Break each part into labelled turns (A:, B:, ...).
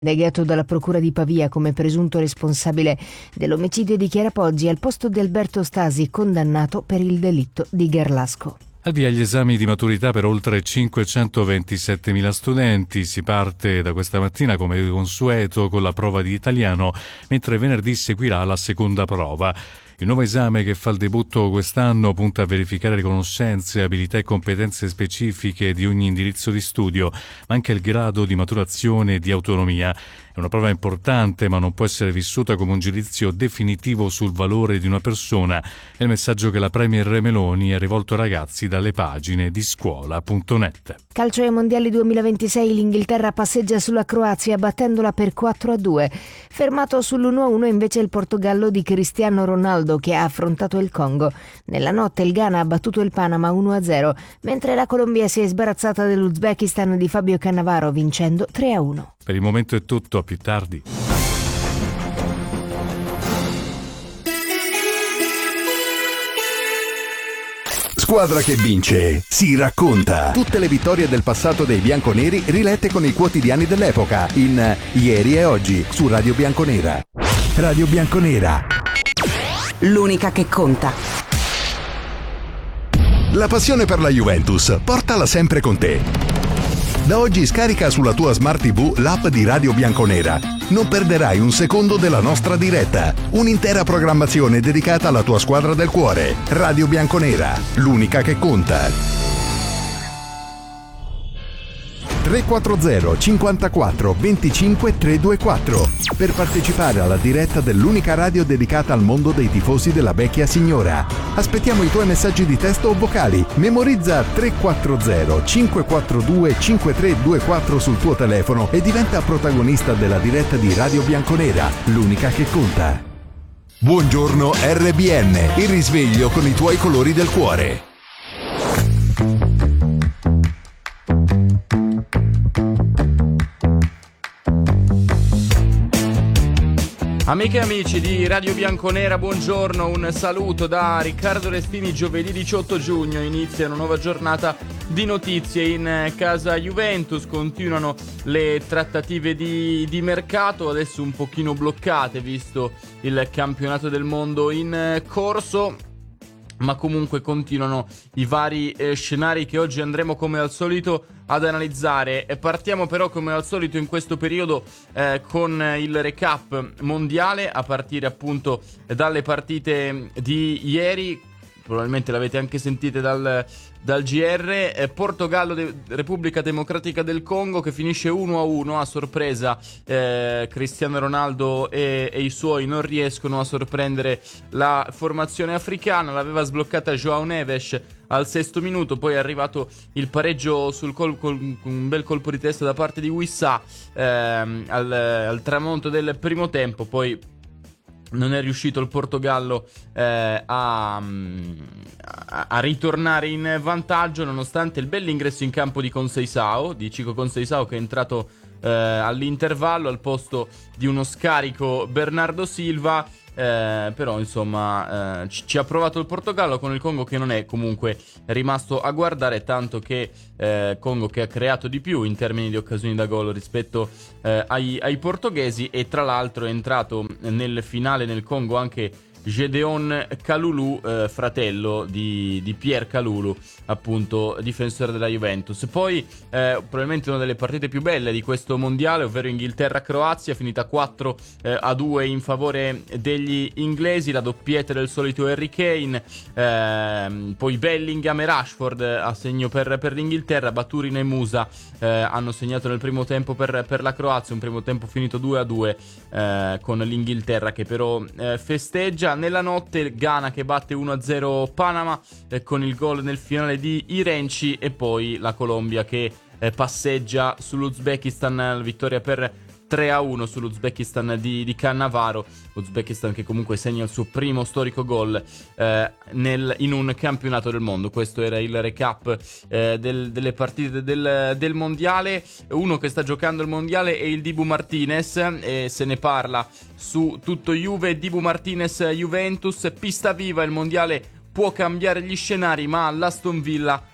A: Negato dalla procura di Pavia come presunto responsabile dell'omicidio di Chiara Poggi al posto di Alberto Stasi, condannato per il delitto di Garlasco.
B: Al via gli esami di maturità per oltre 527.000 studenti. Si parte da questa mattina come consueto con la prova di italiano, mentre venerdì seguirà la seconda prova. Il nuovo esame, che fa il debutto quest'anno, punta a verificare le conoscenze, abilità e competenze specifiche di ogni indirizzo di studio, ma anche il grado di maturazione e di autonomia. È una prova importante, ma non può essere vissuta come un giudizio definitivo sul valore di una persona. È il messaggio che la Premier Meloni ha rivolto ai ragazzi dalle pagine di scuola.net.
A: Calcio ai mondiali 2026, l'Inghilterra passeggia sulla Croazia battendola per 4-2. Fermato sull'1-1 invece il Portogallo di Cristiano Ronaldo, che ha affrontato il Congo. Nella notte il Ghana ha battuto il Panama 1-0, mentre la Colombia si è sbarazzata dell'Uzbekistan di Fabio Cannavaro vincendo 3-1.
B: Per il momento è tutto, a più tardi.
C: Squadra che vince si racconta. Tutte le vittorie del passato dei bianconeri rilette con i quotidiani dell'epoca in Ieri e Oggi su Radio Bianconera. Radio Bianconera,
D: l'unica che conta.
C: La passione per la Juventus, portala sempre con te. Da oggi scarica sulla tua Smart TV l'app di Radio Bianconera. Non perderai un secondo della nostra diretta. Un'intera programmazione dedicata alla tua squadra del cuore. Radio Bianconera, l'unica che conta. 340 54 25 324 per partecipare alla diretta dell'unica radio dedicata al mondo dei tifosi della vecchia signora. Aspettiamo i tuoi messaggi di testo o vocali. Memorizza 340 542 5324 sul tuo telefono e diventa protagonista della diretta di Radio Bianconera, l'unica che conta. Buongiorno RBN, il risveglio con i tuoi colori del cuore.
E: Amiche e amici di Radio Bianconera, buongiorno, un saluto da Riccardo Restini. Giovedì 18 giugno inizia una nuova giornata di notizie in casa Juventus. Continuano le trattative di mercato, adesso un pochino bloccate visto il campionato del mondo in corso, ma comunque continuano i vari scenari che oggi andremo come al solito ad analizzare. Partiamo però come al solito in questo periodo con il recap mondiale, a partire appunto dalle partite di ieri. Probabilmente l'avete anche sentite dal GR. Portogallo Repubblica Democratica del Congo, che finisce 1-1 a sorpresa. Cristiano Ronaldo e i suoi non riescono a sorprendere la formazione africana. L'aveva sbloccata João Neves al 6° minuto, poi è arrivato il pareggio con un bel colpo di testa da parte di Wissa al tramonto del primo tempo. Poi non è riuscito il Portogallo a ritornare in vantaggio, nonostante il bell'ingresso in campo di Chico Conceição, che è entrato all'intervallo al posto di uno scarico Bernardo Silva. Però insomma ci ha provato il Portogallo con il Congo, che non è comunque rimasto a guardare, tanto che Congo che ha creato di più in termini di occasioni da gol rispetto ai portoghesi. E tra l'altro è entrato nel finale nel Congo anche Gedeon Kalulu, fratello di Pierre Kalulu, appunto difensore della Juventus. Poi probabilmente una delle partite più belle di questo mondiale, ovvero Inghilterra-Croazia, finita 4-2 in favore degli inglesi, la doppietta del solito Harry Kane, poi Bellingham e Rashford a segno per l'Inghilterra. Baturin e Musa hanno segnato nel primo tempo per la Croazia, un primo tempo finito 2-2 con l'Inghilterra che però festeggia. Nella notte il Ghana che batte 1-0 Panama con il gol nel finale di Irenci, e poi la Colombia che passeggia sull'Uzbekistan, vittoria per 3-1 sull'Uzbekistan di Cannavaro. Uzbekistan che comunque segna il suo primo storico gol in un campionato del mondo. Questo era il recap delle partite del mondiale. Uno che sta giocando il mondiale è il Dibu Martinez, e se ne parla su Tutto Juve. Dibu Martinez Juventus, pista viva, il mondiale può cambiare gli scenari, ma l'Aston Villa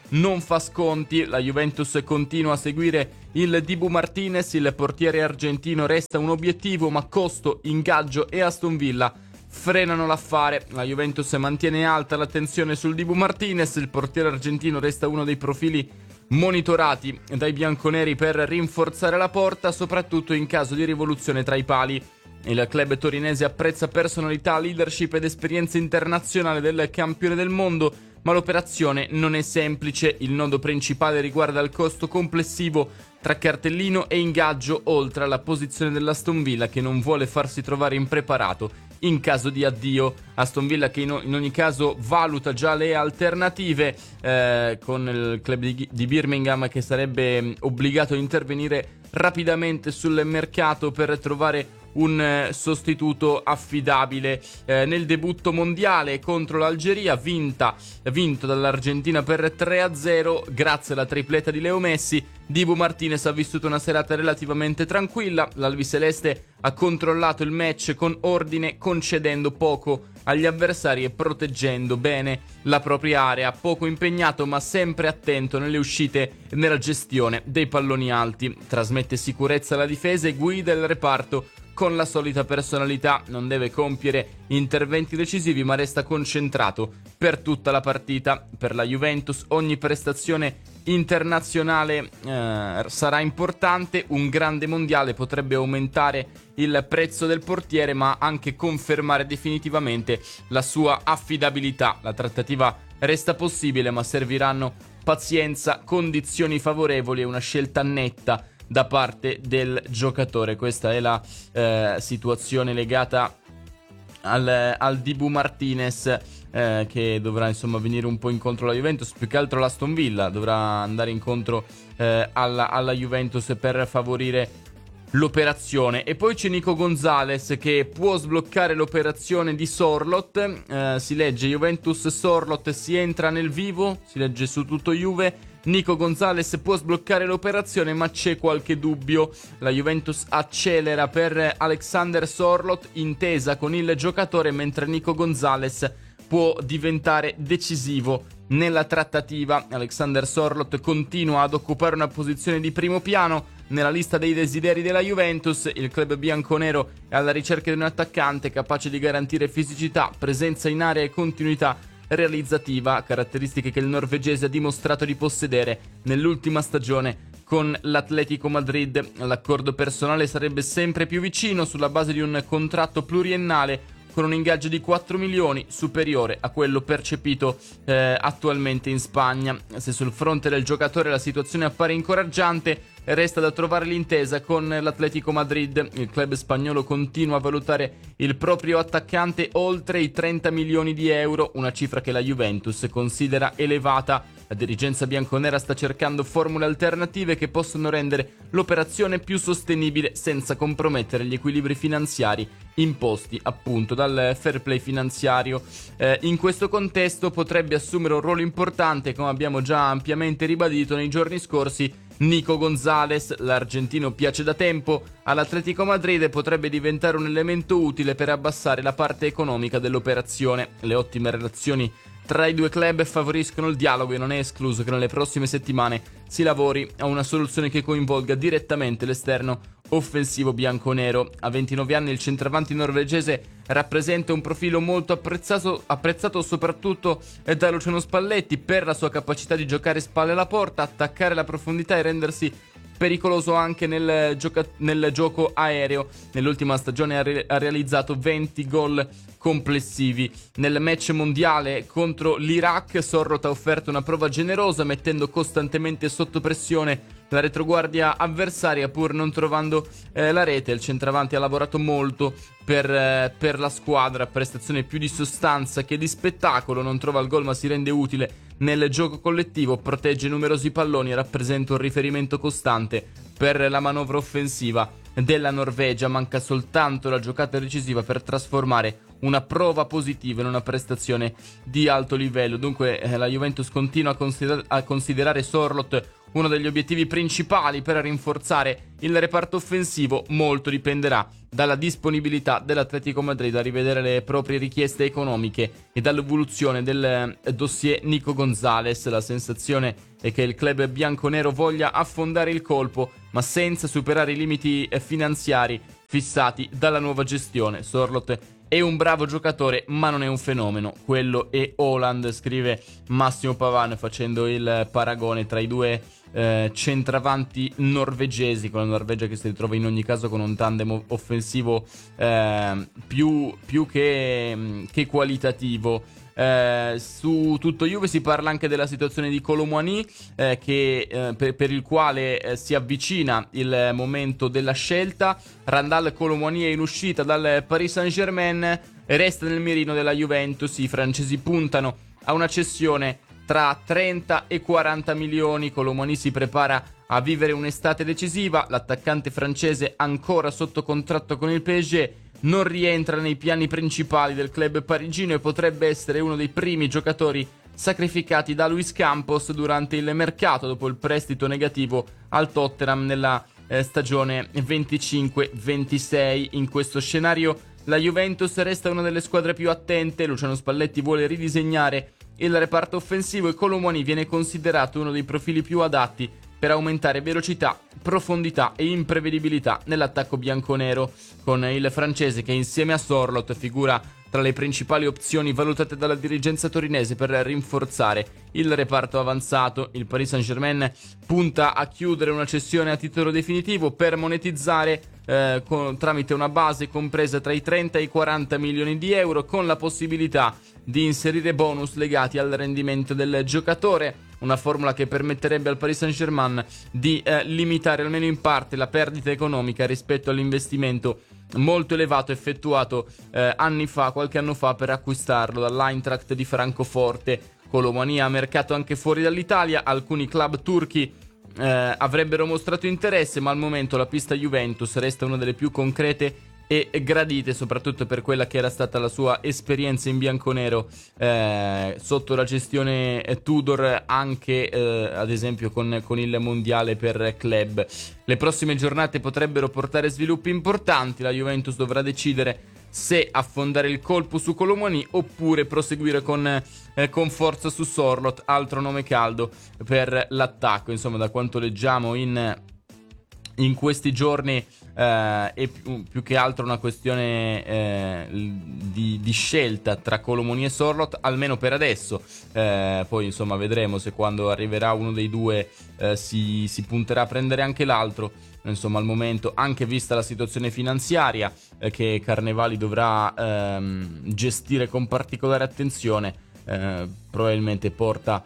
E: non fa sconti. La Juventus continua a seguire il Dibu Martinez, il portiere argentino resta un obiettivo, ma costo, ingaggio e Aston Villa frenano l'affare. La Juventus mantiene alta l'attenzione sul Dibu Martinez, il portiere argentino resta uno dei profili monitorati dai bianconeri per rinforzare la porta, soprattutto in caso di rivoluzione tra i pali. Il club torinese apprezza personalità, leadership ed esperienza internazionale del campione del mondo, ma l'operazione non è semplice. Il nodo principale riguarda il costo complessivo tra cartellino e ingaggio, oltre alla posizione dell'Aston Villa, che non vuole farsi trovare impreparato in caso di addio. Aston Villa che in ogni caso valuta già le alternative, con il club di Birmingham che sarebbe obbligato a intervenire rapidamente sul mercato per trovare un sostituto affidabile. Nel debutto mondiale contro l'Algeria, vinto dall'Argentina per 3-0 grazie alla tripletta di Leo Messi, Dibu Martinez ha vissuto una serata relativamente tranquilla. L'albiceleste ha controllato il match con ordine, concedendo poco agli avversari e proteggendo bene la propria area. Poco impegnato ma sempre attento nelle uscite e nella gestione dei palloni alti. Trasmette sicurezza alla difesa e guida il reparto con la solita personalità. Non deve compiere interventi decisivi ma resta concentrato per tutta la partita. Per la Juventus ogni prestazione internazionale sarà importante. Un grande mondiale potrebbe aumentare il prezzo del portiere ma anche confermare definitivamente la sua affidabilità. La trattativa resta possibile ma serviranno pazienza, condizioni favorevoli e una scelta netta da parte del giocatore. Questa è la situazione legata al Dibu Martinez, che dovrà insomma venire un po' incontro alla Juventus. Più che altro l'Aston Villa dovrà andare incontro alla Juventus per favorire l'operazione. E poi c'è Nico Gonzalez che può sbloccare l'operazione di Sorloth. Si legge Juventus Sorloth, si entra nel vivo, si legge su tutto Juve. Nico Gonzalez può sbloccare l'operazione ma c'è qualche dubbio. La Juventus accelera per Alexander Sorloth, intesa con il giocatore, mentre Nico Gonzalez può diventare decisivo nella trattativa. Alexander Sorloth continua ad occupare una posizione di primo piano nella lista dei desideri della Juventus. Il club bianconero è alla ricerca di un attaccante capace di garantire fisicità, presenza in area e continuità realizzativa, caratteristiche che il norvegese ha dimostrato di possedere nell'ultima stagione con l'Atletico Madrid. L'accordo personale sarebbe sempre più vicino sulla base di un contratto pluriennale con un ingaggio di 4 milioni, superiore a quello percepito attualmente in Spagna. Se sul fronte del giocatore la situazione appare incoraggiante, resta da trovare l'intesa con l'Atletico Madrid. Il club spagnolo continua a valutare il proprio attaccante oltre i 30 milioni di euro, una cifra che la Juventus considera elevata. La dirigenza bianconera sta cercando formule alternative che possono rendere l'operazione più sostenibile senza compromettere gli equilibri finanziari imposti appunto dal fair play finanziario. In questo contesto potrebbe assumere un ruolo importante, come abbiamo già ampiamente ribadito nei giorni scorsi, Nico Gonzalez. L'argentino piace da tempo all'Atletico Madrid e potrebbe diventare un elemento utile per abbassare la parte economica dell'operazione. Le ottime relazioni tra i due club favoriscono il dialogo e non è escluso che nelle prossime settimane si lavori a una soluzione che coinvolga direttamente l'esterno offensivo bianconero. A 29 anni il centravanti norvegese rappresenta un profilo molto apprezzato soprattutto da Luciano Spalletti per la sua capacità di giocare spalle alla porta, attaccare la profondità e rendersi pericoloso anche nel gioco aereo. Nell'ultima stagione ha realizzato 20 gol complessivi. Nel match mondiale contro l'Iraq, Sorloth ha offerto una prova generosa, mettendo costantemente sotto pressione la retroguardia avversaria pur non trovando la rete. Il centravanti ha lavorato molto per la squadra, prestazione più di sostanza che di spettacolo. Non trova il gol ma si rende utile nel gioco collettivo, protegge numerosi palloni e rappresenta un riferimento costante per la manovra offensiva della Norvegia. Manca soltanto la giocata decisiva per trasformare una prova positiva in una prestazione di alto livello. Dunque la Juventus continua a considerare Sorloth uno degli obiettivi principali per rinforzare il reparto offensivo. Molto dipenderà dalla disponibilità dell'Atletico Madrid a rivedere le proprie richieste economiche e dall'evoluzione del dossier Nico Gonzalez. La sensazione è che il club bianconero voglia affondare il colpo, ma senza superare i limiti finanziari fissati dalla nuova gestione. Sorloth è un bravo giocatore, ma non è un fenomeno. Quello è Haaland, scrive Massimo Pavan, facendo il paragone tra i due centravanti norvegesi, con la Norvegia che si ritrova in ogni caso con un tandem offensivo più che qualitativo. Su tutto Juve si parla anche della situazione di Kolo Muani, per il quale si avvicina il momento della scelta. Randal Kolo Muani è in uscita dal Paris Saint-Germain, resta nel mirino della Juventus. I francesi puntano a una cessione tra 30 e 40 milioni. Kolo Muani si prepara a vivere un'estate decisiva. L'attaccante francese, ancora sotto contratto con il PSG, non rientra nei piani principali del club parigino e potrebbe essere uno dei primi giocatori sacrificati da Luis Campos durante il mercato, dopo il prestito negativo al Tottenham nella stagione 25-26. In questo scenario la Juventus resta una delle squadre più attente. Luciano Spalletti vuole ridisegnare il reparto offensivo e Kolo Muani viene considerato uno dei profili più adatti per aumentare velocità, profondità e imprevedibilità nell'attacco bianconero, con il francese che insieme a Sorloth figura tra le principali opzioni valutate dalla dirigenza torinese per rinforzare il reparto avanzato. Il Paris Saint-Germain punta a chiudere una cessione a titolo definitivo per monetizzare tramite una base compresa tra i 30 e i 40 milioni di euro, con la possibilità di inserire bonus legati al rendimento del giocatore. Una formula che permetterebbe al Paris Saint-Germain di limitare almeno in parte la perdita economica rispetto all'investimento molto elevato effettuato qualche anno fa per acquistarlo dall'Eintracht di Francoforte. Kolo Muani ha mercato anche fuori dall'Italia. Alcuni club turchi avrebbero mostrato interesse, ma al momento la pista Juventus resta una delle più concrete e gradite, soprattutto per quella che era stata la sua esperienza in bianconero sotto la gestione Tudor, anche ad esempio con il mondiale per club. Le prossime giornate potrebbero portare sviluppi importanti. La Juventus dovrà decidere se affondare il colpo su Kolo Muani oppure proseguire con forza su Sorloth, altro nome caldo per l'attacco. Insomma, da quanto leggiamo in questi giorni è più che altro una questione di scelta tra Kolo Muani e Sorloth, almeno per adesso. Poi insomma vedremo se quando arriverà uno dei due si punterà a prendere anche l'altro. Insomma, al momento, anche vista la situazione finanziaria che Carnevali dovrà gestire con particolare attenzione, probabilmente porta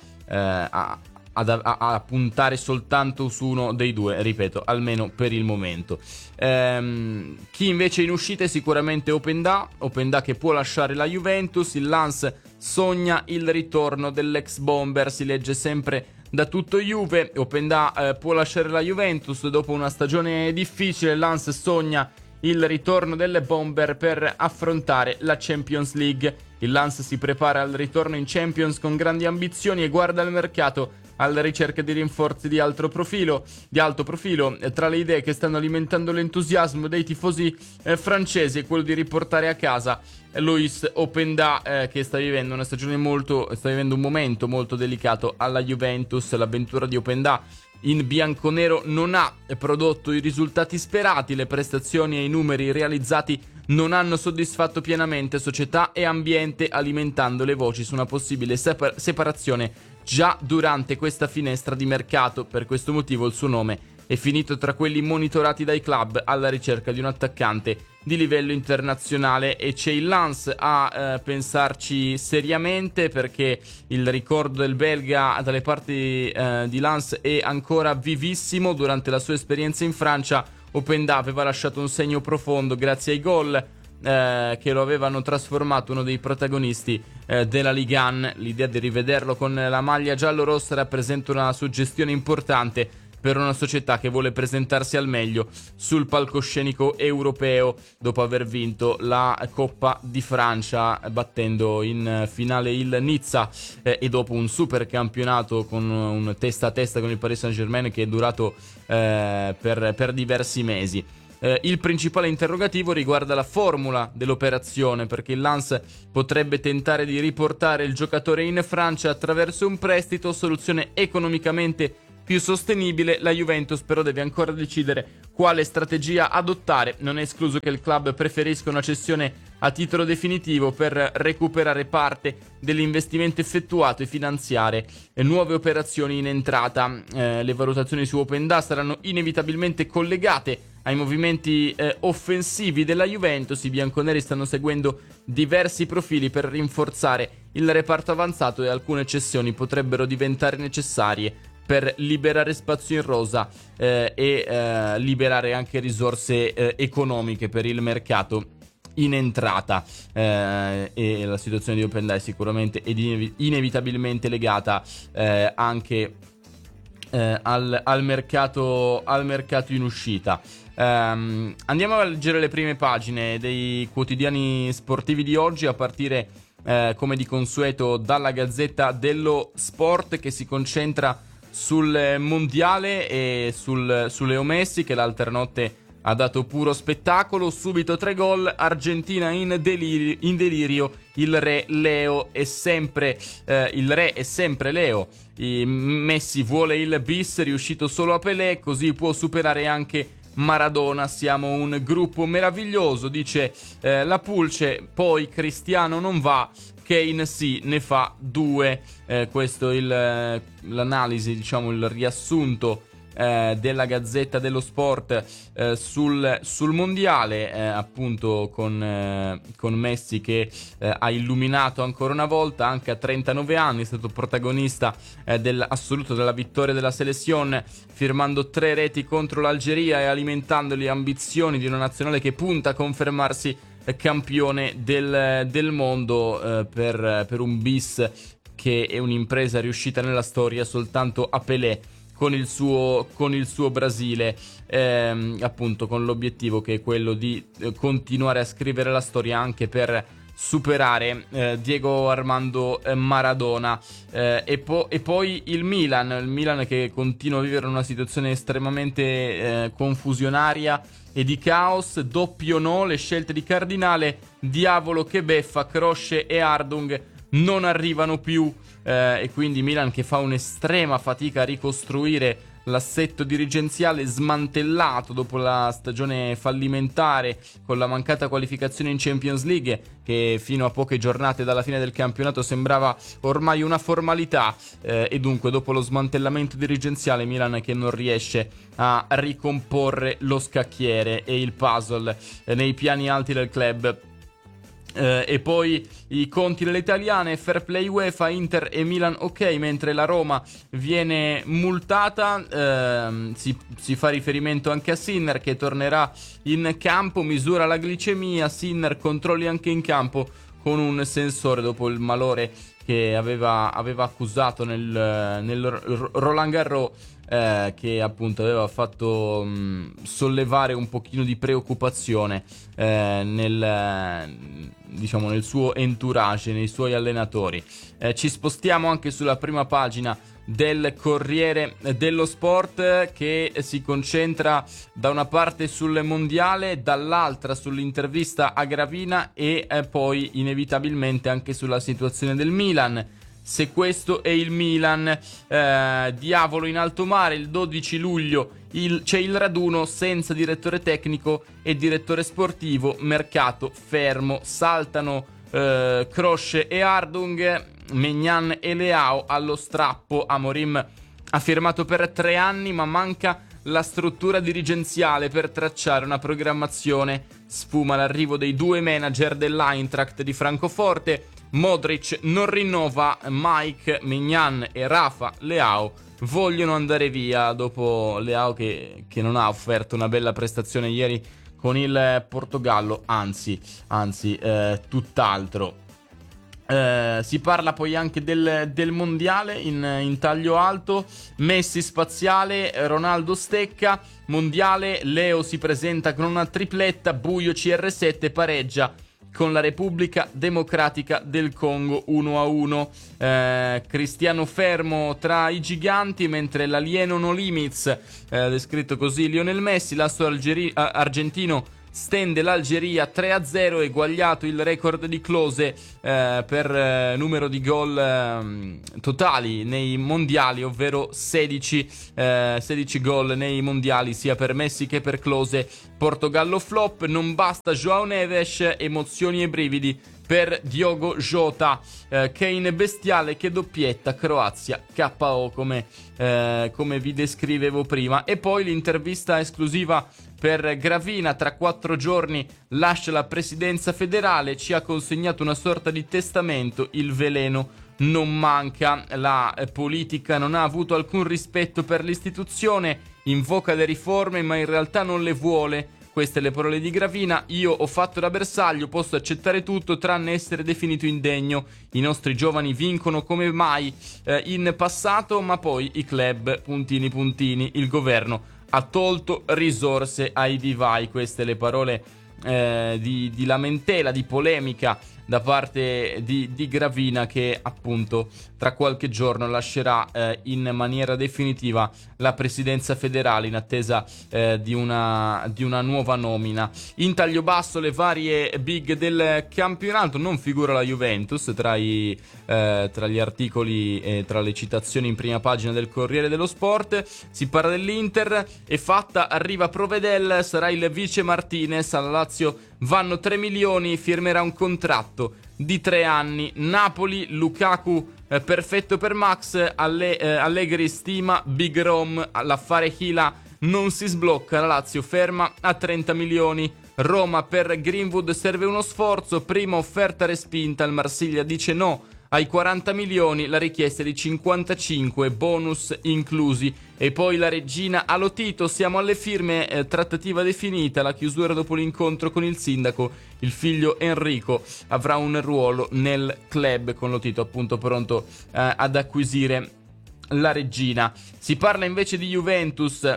E: a puntare soltanto su uno dei due, ripeto, almeno per il momento. Chi invece è in uscita è sicuramente Openda che può lasciare la Juventus. Il Lens sogna il ritorno dell'ex bomber, si legge sempre da tutto Juve. Openda può lasciare la Juventus dopo una stagione difficile. Il Lens sogna il ritorno delle bomber per affrontare la Champions League. Il Lens si prepara al ritorno in Champions con grandi ambizioni e guarda al mercato alla ricerca di rinforzi di alto profilo. Tra le idee che stanno alimentando l'entusiasmo dei tifosi francesi è quello di riportare a casa Loïs Openda, che sta vivendo un momento molto delicato alla Juventus. L'avventura di Openda in bianconero non ha prodotto i risultati sperati. Le prestazioni e i numeri realizzati non hanno soddisfatto pienamente società e ambiente, alimentando le voci su una possibile separazione già durante questa finestra di mercato. Per questo motivo il suo nome è finito tra quelli monitorati dai club alla ricerca di un attaccante di livello internazionale, e c'è il Lens a pensarci seriamente, perché il ricordo del belga dalle parti di Lens è ancora vivissimo. Durante la sua esperienza in Francia Openda aveva lasciato un segno profondo grazie ai gol che lo avevano trasformato uno dei protagonisti della Ligue 1. L'idea di rivederlo con la maglia giallo-rossa rappresenta una suggestione importante per una società che vuole presentarsi al meglio sul palcoscenico europeo dopo aver vinto la Coppa di Francia battendo in finale il Nizza e dopo un super campionato con un testa a testa con il Paris Saint-Germain che è durato per diversi mesi. Il principale interrogativo riguarda la formula dell'operazione, perché il Lens potrebbe tentare di riportare il giocatore in Francia attraverso un prestito, soluzione economicamente più sostenibile. La Juventus però deve ancora decidere quale strategia adottare. Non è escluso che il club preferisca una cessione a titolo definitivo per recuperare parte dell'investimento effettuato e finanziare nuove operazioni in entrata. Le valutazioni su Openda saranno inevitabilmente collegate ai movimenti offensivi della Juventus. I bianconeri stanno seguendo diversi profili per rinforzare il reparto avanzato e alcune cessioni potrebbero diventare necessarie per liberare spazio in rosa e liberare anche risorse economiche per il mercato in entrata, e la situazione di Openda è sicuramente ed inevitabilmente legata anche al mercato in uscita. Andiamo a leggere le prime pagine dei quotidiani sportivi di oggi, a partire come di consueto dalla Gazzetta dello Sport, che si concentra sul mondiale e su Leo Messi, che l'altra notte ha dato puro spettacolo. Subito 3 gol, Argentina in delirio, il re è sempre Leo. Messi vuole il bis, riuscito solo a Pelé, così può superare anche Maradona. Siamo un gruppo meraviglioso, dice la Pulce. Poi Cristiano non va, Kane sì, ne fa 2. Questo è l'analisi, diciamo il riassunto della Gazzetta dello Sport sul mondiale, appunto con Messi che ha illuminato ancora una volta, anche a 39 anni è stato protagonista assoluto della vittoria della selezione, firmando 3 reti contro l'Algeria e alimentando le ambizioni di una nazionale che punta a confermarsi campione del mondo per un bis che è un'impresa riuscita nella storia soltanto a Pelé con il suo Brasile, appunto con l'obiettivo che è quello di continuare a scrivere la storia anche per superare Diego Armando Maradona. E poi il Milan che continua a vivere una situazione estremamente confusionaria e di caos. Doppio no, le scelte di Cardinale, diavolo che beffa, Kroos e Ardung non arrivano più, e quindi Milan che fa un'estrema fatica a ricostruire l'assetto dirigenziale smantellato dopo la stagione fallimentare con la mancata qualificazione in Champions League, che fino a poche giornate dalla fine del campionato sembrava ormai una formalità, e dunque dopo lo smantellamento dirigenziale Milan che non riesce a ricomporre lo scacchiere e il puzzle nei piani alti del club. E poi i conti delle italiane, fair play UEFA, Inter e Milan ok, mentre la Roma viene multata. Si fa riferimento anche a Sinner che tornerà in campo, misura la glicemia, Sinner controlli anche in campo con un sensore dopo il malore che aveva accusato nel Roland Garros, che appunto aveva fatto sollevare un pochino di preoccupazione nel suo entourage, nei suoi allenatori. Ci spostiamo anche sulla prima pagina del Corriere dello Sport, che si concentra da una parte sul mondiale, dall'altra sull'intervista a Gravina e poi inevitabilmente anche sulla situazione del Milan. Se questo è il Milan, diavolo in alto mare, il 12 luglio c'è il raduno senza direttore tecnico e direttore sportivo, mercato fermo, saltano Kroos e Ardung, Maignan e Leao allo strappo. Amorim ha firmato per 3 anni ma manca la struttura dirigenziale per tracciare una programmazione. Sfuma l'arrivo dei 2 manager dell'Eintracht di Francoforte. Modric non rinnova, Mike, Maignan e Rafa Leao vogliono andare via dopo Leao che non ha offerto una bella prestazione ieri con il Portogallo, anzi tutt'altro. Si parla poi anche del mondiale in taglio alto. Messi spaziale, Ronaldo stecca. Mondiale, Leo si presenta con una tripletta. Buio CR7 pareggia con la Repubblica Democratica del Congo 1-1. Cristiano fermo tra i giganti, mentre l'alieno no limits, descritto così Lionel Messi, l'astro argentino stende l'Algeria 3-0, eguagliato il record di Klose per numero di gol totali nei mondiali, ovvero 16 gol nei mondiali sia per Messi che per Klose. Portogallo flop, non basta João Neves, emozioni e brividi per Diogo Jota. Kane bestiale che doppietta, Croazia KO come vi descrivevo prima. E poi l'intervista esclusiva per Gravina, tra 4 giorni lascia la presidenza federale, ci ha consegnato una sorta di testamento, il veleno non manca, la politica non ha avuto alcun rispetto per l'istituzione, invoca le riforme ma in realtà non le vuole. Queste le parole di Gravina: io ho fatto da bersaglio, posso accettare tutto tranne essere definito indegno. I nostri giovani vincono come mai in passato, ma poi i club, puntini puntini, il governo ha tolto risorse ai vivai. Queste le parole di lamentela, di polemica da parte di Gravina, che appunto tra qualche giorno lascerà in maniera definitiva la presidenza federale in attesa di una nuova nomina. In taglio basso le varie big del campionato, non figura la Juventus tra gli articoli e tra le citazioni in prima pagina del Corriere dello Sport. Si parla dell'Inter, è fatta, arriva Provedel, sarà il vice Martinez, alla Lazio vanno 3 milioni, firmerà un contratto di 3 anni. Napoli, Lukaku perfetto per Max, Allegri stima Big Rom, l'affare Hila non si sblocca, la Lazio ferma a 30 milioni. Roma, per Greenwood serve uno sforzo, prima offerta respinta, il Marsiglia dice no ai 40 milioni, la richiesta è di 55, bonus inclusi. E poi la regina allo Tito, siamo alle firme, trattativa definita, la chiusura dopo l'incontro con il sindaco, il figlio Enrico avrà un ruolo nel club, con lo Tito appunto pronto ad acquisire la regina. Si parla invece di Juventus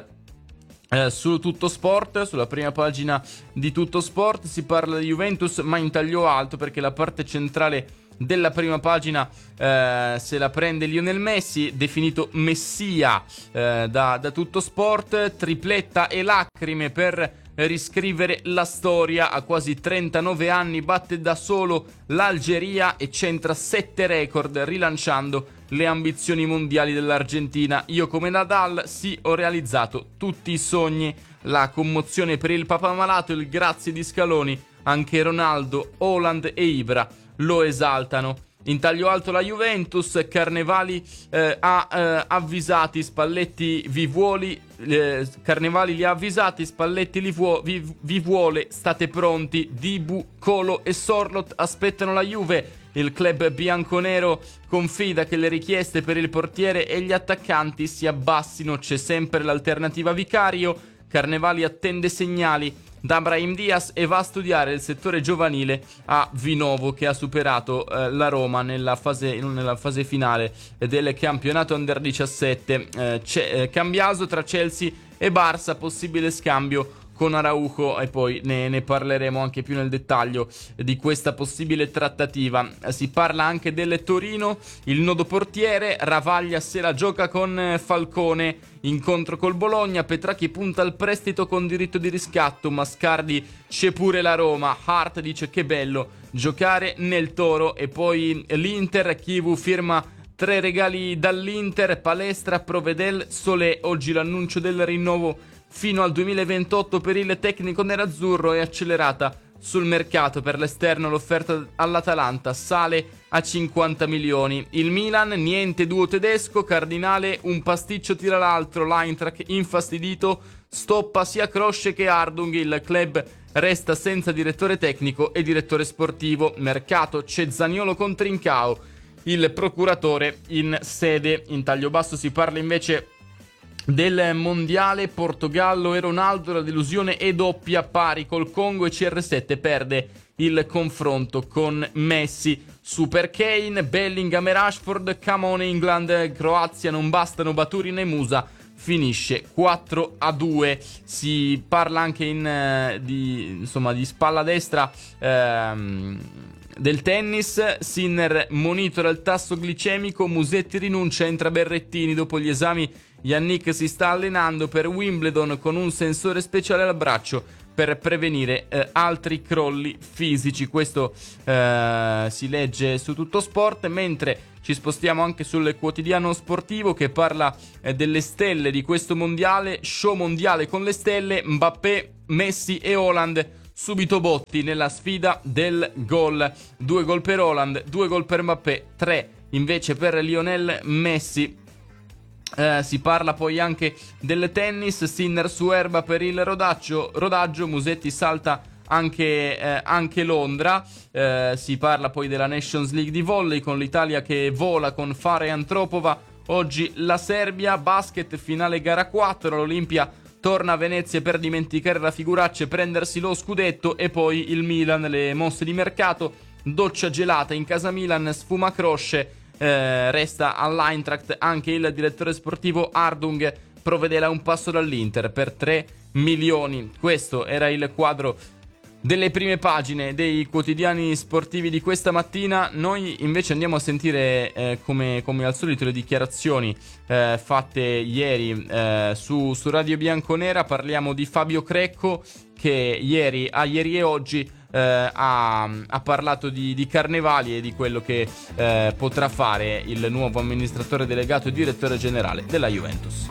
E: su Tutto Sport, sulla prima pagina di Tutto Sport si parla di Juventus ma in taglio alto, perché la parte centrale della prima pagina se la prende Lionel Messi, definito messia da Tutto Sport. Tripletta e lacrime per riscrivere la storia. A quasi 39 anni batte da solo l'Algeria e centra 7 record, rilanciando le ambizioni mondiali dell'Argentina. Io come Nadal sì, ho realizzato tutti i sogni. La commozione per il papà malato, il grazie di Scaloni, anche Ronaldo, Haaland e Ibra lo esaltano. In taglio alto la Juventus, Carnevali ha avvisati, Spalletti vi vuole, Carnevali li ha avvisati, Spalletti vi vuole, state pronti. Dibu, Colo e Sorlot aspettano la Juve. Il club bianconero confida che le richieste per il portiere e gli attaccanti si abbassino, c'è sempre l'alternativa Vicario. Carnevali attende segnali da Brahim Diaz e va a studiare il settore giovanile a Vinovo, che ha superato la Roma nella fase finale del campionato Under 17. Cambiaso tra Chelsea e Barça, possibile scambio con Araujo, e poi ne parleremo anche più nel dettaglio di questa possibile trattativa. Si parla anche del Torino, il nodo portiere, Ravaglia se la gioca con Falcone, incontro col Bologna, Petracchi punta al prestito con diritto di riscatto, Mascardi c'è pure la Roma, Hart dice che bello giocare nel Toro. E poi l'Inter, Chivu firma 3 regali dall'Inter, Palestra, Provedel, Solé, oggi l'annuncio del rinnovo fino al 2028 per il tecnico nerazzurro. È accelerata sul mercato per l'esterno l'offerta all'Atalanta, sale a 50 milioni. Il Milan, niente duo tedesco, Cardinale un pasticcio tira l'altro, l'Eintracht infastidito stoppa sia Kroos che Ardung, il club resta senza direttore tecnico e direttore sportivo. Mercato, c'è Zaniolo con Trincao, il procuratore in sede. In taglio basso si parla invece del mondiale, Portogallo e Ronaldo, la delusione è doppia, pari col Congo e CR7 perde il confronto con Messi. Super Kane, Bellingham e Rashford, come on England, Croazia non bastano Baturin e Musa, finisce 4-2. Si parla anche di spalla destra del tennis. Sinner monitora il tasso glicemico, Musetti rinuncia, entra Berrettini dopo gli esami. Yannick si sta allenando per Wimbledon con un sensore speciale al braccio per prevenire altri crolli fisici. Questo si legge su Tutto Sport, mentre ci spostiamo anche sul quotidiano sportivo che parla delle stelle di questo mondiale. Show mondiale con le stelle, Mbappé, Messi e Haaland subito botti nella sfida del gol. 2 gol per Haaland, 2 gol per Mbappé, 3 invece per Lionel Messi. Si parla poi anche del tennis, Sinner su erba per il rodaggio, Musetti salta anche Londra. Si parla poi della Nations League di volley con l'Italia che vola con Fara e Antropova. Oggi la Serbia, basket finale gara 4, l'Olimpia torna a Venezia per dimenticare la figuraccia e prendersi lo scudetto, e poi il Milan, le mosse di mercato, doccia gelata in casa Milan, sfuma Crosce. Resta all'Eintracht anche il direttore sportivo Ardung, provvederà un passo dall'Inter per 3 milioni. Questo era il quadro delle prime pagine dei quotidiani sportivi di questa mattina. Noi invece andiamo a sentire come al solito le dichiarazioni fatte ieri su Radio Bianconera. Parliamo di Fabio Crecco che ieri e oggi ha parlato di carnevali e di quello che potrà fare il nuovo amministratore delegato e direttore generale della Juventus.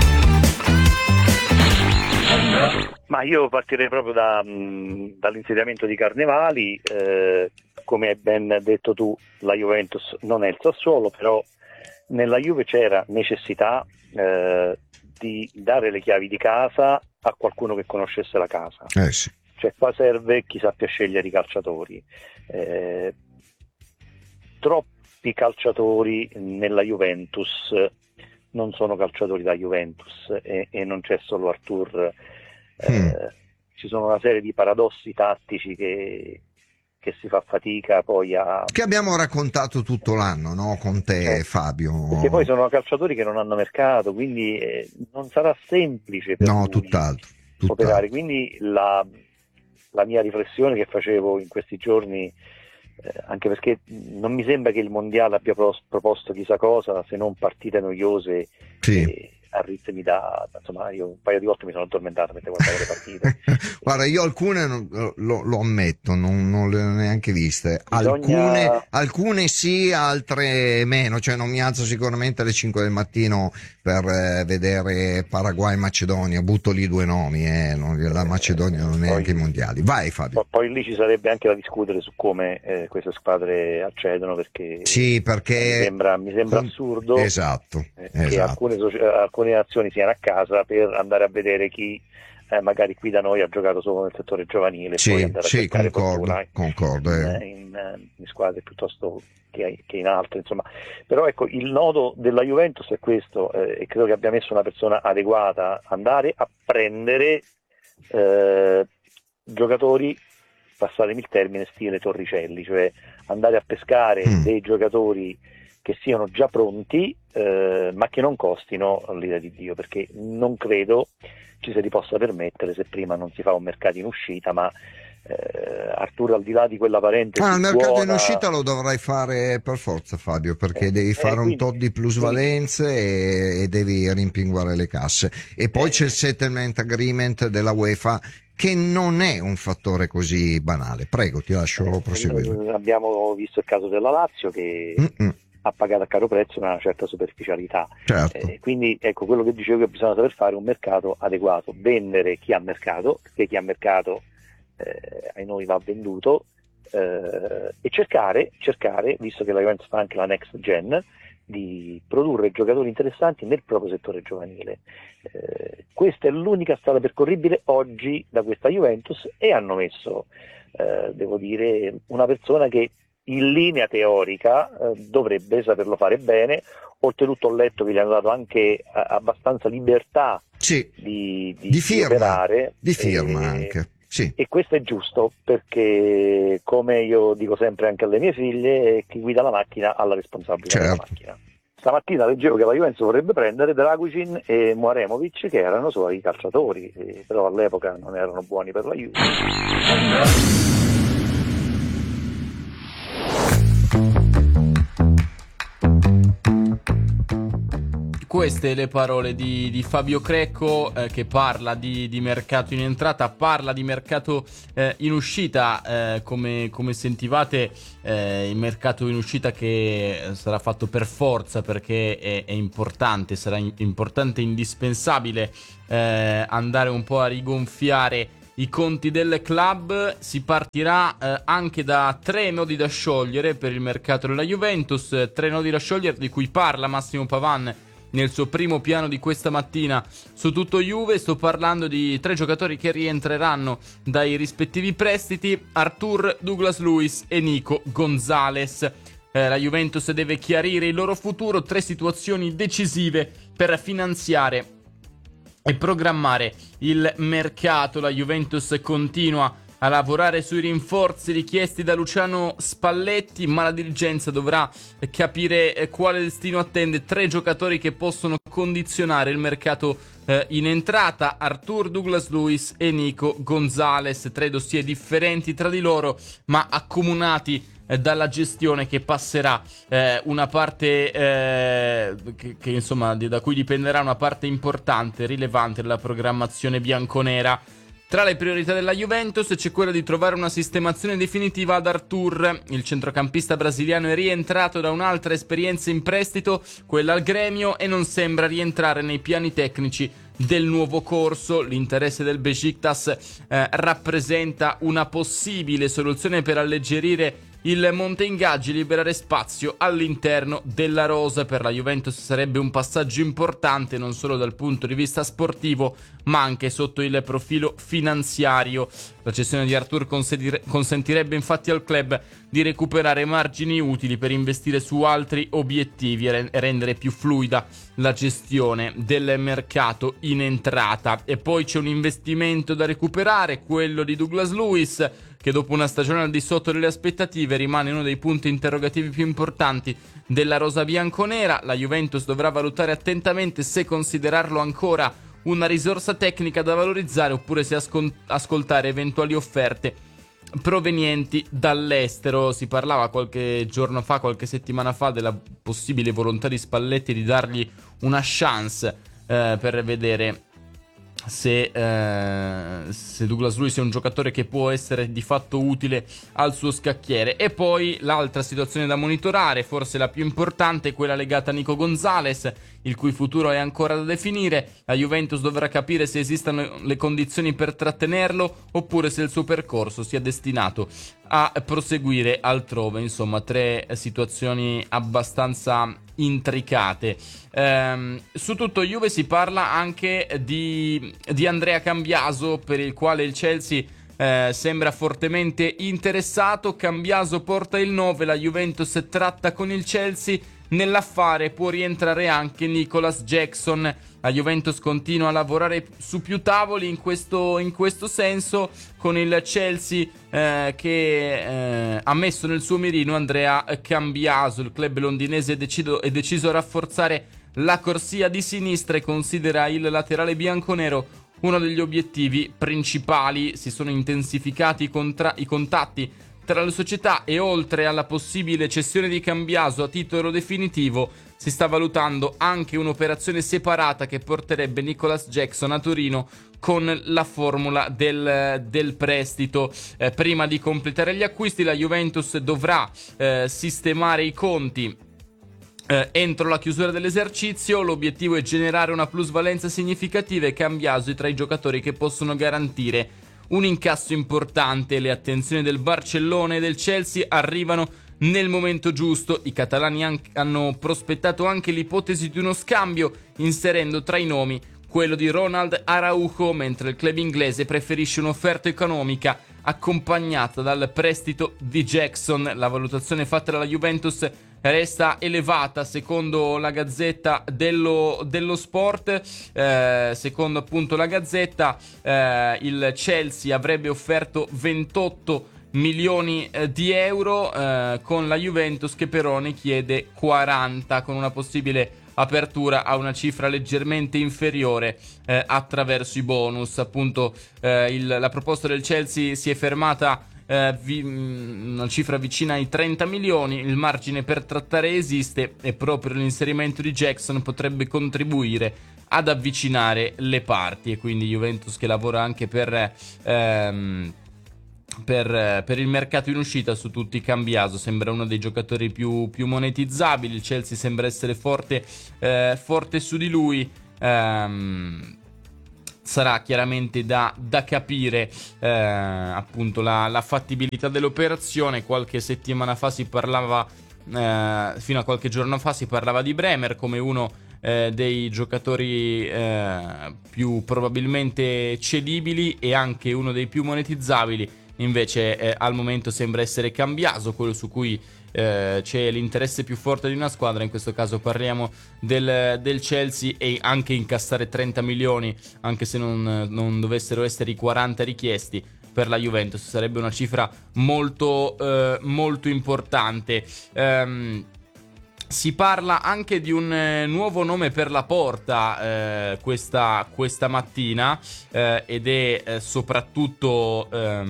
F: Ma io partirei proprio dall'insediamento di Carnevali. Come hai ben detto tu, la Juventus non è il Sassuolo, però nella Juve c'era necessità di dare le chiavi di casa a qualcuno che conoscesse la casa.
G: Sì.
F: Cioè qua serve chi sappia scegliere i calciatori. Troppi calciatori nella Juventus non sono calciatori da Juventus e non c'è solo Artur. Ci sono una serie di paradossi tattici che si fa fatica poi
G: che abbiamo raccontato tutto l'anno, no? Con te, Fabio.
F: Perché poi sono calciatori che non hanno mercato, quindi non sarà semplice per lui
G: tutt'altro.
F: operare. Quindi la mia riflessione che facevo in questi giorni, anche perché non mi sembra che il mondiale abbia proposto chissà cosa se non partite noiose.
G: Sì.
F: A ritmi insomma, io un paio di volte mi sono addormentato mentre guardavo le partite.
G: Guarda, io alcune lo ammetto, non le ho neanche viste. Alcune sì, altre meno. Cioè non mi alzo sicuramente alle 5 del mattino per vedere Paraguay-Macedonia. Butto lì 2 nomi, la Macedonia non è anche i mondiali. Vai Fabio.
F: Poi lì ci sarebbe anche da discutere su come queste squadre accedono, perché mi sembra assurdo.
G: Esatto.
F: Che alcune nazioni siano a casa per andare a vedere chi magari qui da noi ha giocato solo nel settore giovanile, poi andare a cercare
G: concordo.
F: In squadre piuttosto che in altre, insomma. Però ecco, il nodo della Juventus è questo, e credo che abbia messo una persona adeguata, andare a prendere giocatori, passatemi il termine, stile Torricelli, cioè andare a pescare dei giocatori che siano già pronti, ma che non costino l'ira di Dio, perché non credo ci se li possa permettere se prima non si fa un mercato in uscita. Ma Arturo, al di là di quella parentesi,
G: il mercato in uscita lo dovrai fare per forza, Fabio, perché devi fare un tot di plusvalenze e devi rimpinguare le casse, e poi c'è il settlement agreement della UEFA, che non è un fattore così banale. Prego, ti lascio proseguire.
F: Abbiamo visto il caso della Lazio che ha pagato a caro prezzo una certa superficialità.
G: Certo.
F: Quindi ecco, quello che dicevo, che bisogna saper fare un mercato adeguato, vendere chi ha mercato, perché chi ha mercato ai noi va venduto, e cercare, visto che la Juventus fa anche la next gen, di produrre giocatori interessanti nel proprio settore giovanile. Questa è l'unica strada percorribile oggi da questa Juventus, e hanno messo, devo dire, una persona che in linea teorica dovrebbe saperlo fare bene. Oltretutto ho letto che gli hanno dato anche abbastanza libertà di
G: firma,
F: operare,
G: di firma anche. Sì.
F: E questo è giusto, perché come io dico sempre anche alle mie figlie, chi guida la macchina ha la responsabilità della macchina. Stamattina leggevo che la Juventus vorrebbe prendere Dragusin e Muaremovic, che erano suoi calciatori, però all'epoca non erano buoni per la Juve.
E: Queste le parole di Fabio Crecco, che parla di mercato in entrata, parla di mercato in uscita, come sentivate, il mercato in uscita che sarà fatto per forza, perché è importante, sarà importante, indispensabile andare un po' a rigonfiare i conti del club. Si partirà anche da 3 nodi da sciogliere per il mercato della Juventus, 3 nodi da sciogliere di cui parla Massimo Pavan nel suo primo piano di questa mattina su Tutto Juve. Sto parlando di 3 giocatori che rientreranno dai rispettivi prestiti: Artur, Douglas Luiz e Nico Gonzalez. La Juventus deve chiarire il loro futuro, 3 situazioni decisive per finanziare e programmare il mercato. La Juventus continua a lavorare sui rinforzi richiesti da Luciano Spalletti, ma la dirigenza dovrà capire quale destino attende 3 giocatori che possono condizionare il mercato in entrata: Artur, Douglas Luiz e Nico Gonzalez. 3 dossier differenti tra di loro, ma accomunati dalla gestione che passerà una parte che insomma da cui dipenderà una parte importante, rilevante della programmazione bianconera. Tra le priorità della Juventus c'è quella di trovare una sistemazione definitiva ad Artur. Il centrocampista brasiliano è rientrato da un'altra esperienza in prestito, quella al Gremio, e non sembra rientrare nei piani tecnici del nuovo corso. L'interesse del Besiktas rappresenta una possibile soluzione per alleggerire il monte ingaggi, liberare spazio all'interno della rosa. Per la Juventus sarebbe un passaggio importante non solo dal punto di vista sportivo, ma anche sotto il profilo finanziario. La cessione di Artur consentirebbe infatti al club di recuperare margini utili per investire su altri obiettivi e rendere più fluida la gestione del mercato in entrata. E poi c'è un investimento da recuperare, quello di Douglas Luiz, che dopo una stagione al di sotto delle aspettative rimane uno dei punti interrogativi più importanti della rosa bianconera. La Juventus dovrà valutare attentamente se considerarlo ancora una risorsa tecnica da valorizzare oppure se ascoltare eventuali offerte provenienti dall'estero. Si parlava qualche giorno fa, qualche settimana fa, della possibile volontà di Spalletti di dargli una chance per vedere se Douglas Luiz è un giocatore che può essere di fatto utile al suo scacchiere. E poi l'altra situazione da monitorare, forse la più importante, è quella legata a Nico Gonzalez, il cui futuro è ancora da definire. La Juventus dovrà capire se esistano le condizioni per trattenerlo oppure se il suo percorso sia destinato a proseguire altrove. Insomma, 3 situazioni abbastanza intricate. Su Tutto Juve si parla anche di Andrea Cambiaso, per il quale il Chelsea sembra fortemente interessato. Cambiaso porta il 9, la Juventus tratta con il Chelsea. Nell'affare può rientrare anche Nicolas Jackson. La Juventus continua a lavorare su più tavoli in questo senso, con il Chelsea che ha messo nel suo mirino Andrea Cambiaso. Il club londinese è deciso a rafforzare la corsia di sinistra e considera il laterale bianconero uno degli obiettivi principali. Si sono intensificati i contatti tra le società e, oltre alla possibile cessione di Cambiaso a titolo definitivo, si sta valutando anche un'operazione separata che porterebbe Nicolas Jackson a Torino con la formula del prestito. Prima di completare gli acquisti, la Juventus dovrà sistemare i conti entro la chiusura dell'esercizio. L'obiettivo è generare una plusvalenza significativa e Cambiaso è tra i giocatori che possono garantire un incasso importante. Le attenzioni del Barcellona e del Chelsea arrivano nel momento giusto. I catalani hanno prospettato anche l'ipotesi di uno scambio, inserendo tra i nomi quello di Ronald Araujo, mentre il club inglese preferisce un'offerta economica accompagnata dal prestito di Jackson. La valutazione fatta dalla Juventus resta elevata secondo la Gazzetta dello Sport. Secondo appunto la Gazzetta, il Chelsea avrebbe offerto 28 milioni di euro, con la Juventus che però ne chiede 40, con una possibile apertura a una cifra leggermente inferiore attraverso i bonus. Appunto la proposta del Chelsea si è fermata una cifra vicina ai 30 milioni. Il margine per trattare esiste e proprio l'inserimento di Jackson potrebbe contribuire ad avvicinare le parti, e quindi Juventus che lavora anche per il mercato in uscita su tutti. Cambiaso sembra uno dei giocatori più monetizzabili. Il Chelsea sembra essere forte su di lui. Sarà chiaramente da capire appunto la fattibilità dell'operazione. Qualche settimana fa si parlava, fino a qualche giorno fa si parlava di Bremer come uno dei giocatori più probabilmente cedibili e anche uno dei più monetizzabili. Invece al momento sembra essere Cambiaso quello su cui c'è l'interesse più forte di una squadra. In questo caso parliamo del Chelsea, e anche incassare 30 milioni, anche se non dovessero essere i 40 richiesti per la Juventus, sarebbe una cifra molto importante. Si parla anche di un nuovo nome per la Porta questa mattina, ed è soprattutto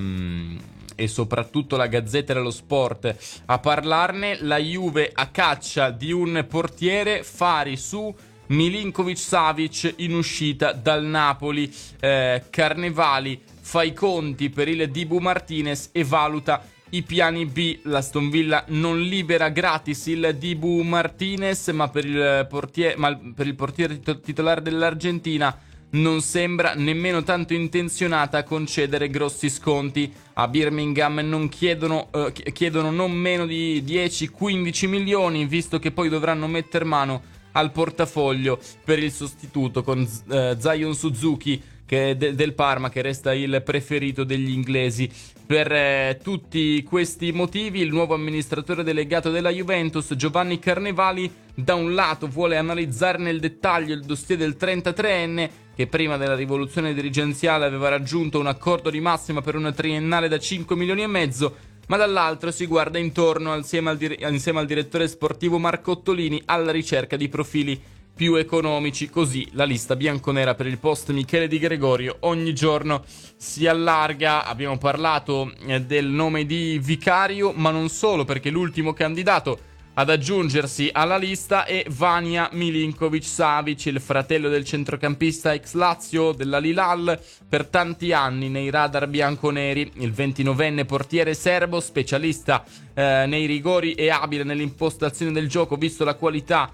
E: la Gazzetta dello Sport a parlarne. La Juve a caccia di un portiere, fari su Milinkovic-Savic in uscita dal Napoli. Carnevali fa i conti per il Dibu Martinez e valuta i piani B. L'Aston Villa non libera gratis il Dibu Martinez, ma per il portiere titolare dell'Argentina non sembra nemmeno tanto intenzionata a concedere grossi sconti. A Birmingham non chiedono non meno di 10-15 milioni, visto che poi dovranno metter mano al portafoglio per il sostituto con Zion Suzuki del Parma, che resta il preferito degli inglesi. Per tutti questi motivi il nuovo amministratore delegato della Juventus, Giovanni Carnevali, da un lato vuole analizzare nel dettaglio il dossier del 33enne, che prima della rivoluzione dirigenziale aveva raggiunto un accordo di massima per una triennale da 5 milioni e mezzo, ma dall'altro si guarda intorno insieme al direttore sportivo Marco Ottolini alla ricerca di profili più economici. Così la lista bianconera per il post Michele Di Gregorio ogni giorno si allarga. Abbiamo parlato del nome di Vicario, ma non solo, perché l'ultimo candidato ad aggiungersi alla lista è Vanja Milinkovic-Savic, il fratello del centrocampista ex Lazio dell'Al-Hilal, per tanti anni nei radar bianconeri. Il 29enne portiere serbo, specialista nei rigori e abile nell'impostazione del gioco, visto la qualità